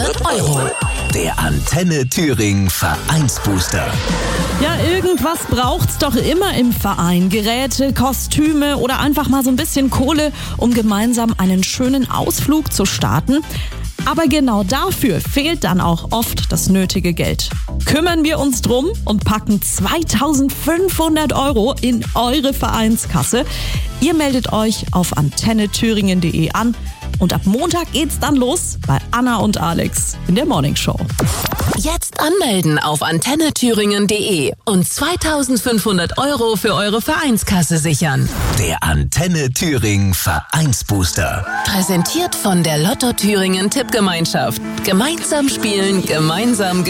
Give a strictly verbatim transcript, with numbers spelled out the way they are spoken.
zweitausendfünfhundert Euro. Der Antenne Thüringen Vereinsbooster. Ja, irgendwas braucht's doch immer im Verein. Geräte, Kostüme oder einfach mal so ein bisschen Kohle, um gemeinsam einen schönen Ausflug zu starten. Aber genau dafür fehlt dann auch oft das nötige Geld. Kümmern wir uns drum und packen zweitausendfünfhundert Euro in eure Vereinskasse. Ihr meldet euch auf antenne thüringen punkt de an und ab Montag geht's dann los bei Anna und Alex in der Morningshow. Jetzt anmelden auf antenne thüringen punkt de und zweitausendfünfhundert Euro für eure Vereinskasse sichern. Der Antenne Thüringen Vereinsbooster. Präsentiert von der Lotto Thüringen Tippgemeinschaft. Gemeinsam spielen, gemeinsam gewinnen.